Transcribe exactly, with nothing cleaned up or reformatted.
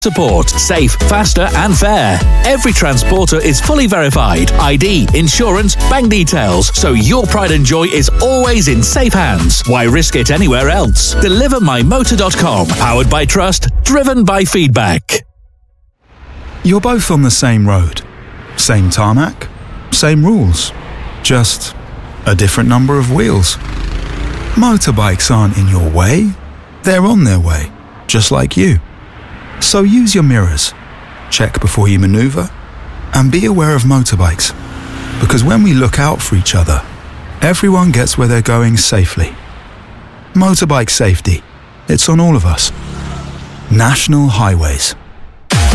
Support, safe, faster and fair. Every transporter is fully verified. I D, insurance, bank details, so your pride and joy is always in safe hands. Why risk it anywhere else? deliver my motor dot com. Powered by trust, driven by feedback. You're both on the same road. Same tarmac, same rules. Just a different number of wheels. Motorbikes aren't in your way. They're on their way, just like you. So use your mirrors, check before you maneuver, and be aware of motorbikes. Because when we look out for each other, everyone gets where they're going safely. Motorbike safety, it's on all of us. National Highways.